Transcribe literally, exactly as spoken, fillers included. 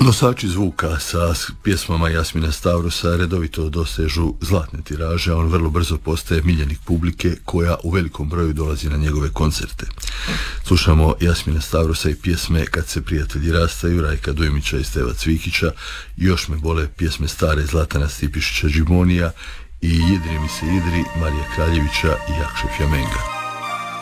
Nosači zvuka sa pjesmama Jasmina Stavrosa redovito dosežu zlatne tiraže, a on vrlo brzo postaje miljenik publike koja u velikom broju dolazi na njegove koncerte. Slušamo Jasmina Stavrosa i pjesme Kad se prijatelji rastaju, Rajka Dujmića i Steva Cvikića, Još me bole pjesme stare Zlatana Stipišića Džimonija i Jedri mi se idri Marija Kraljevića i Jakše Fjamenga.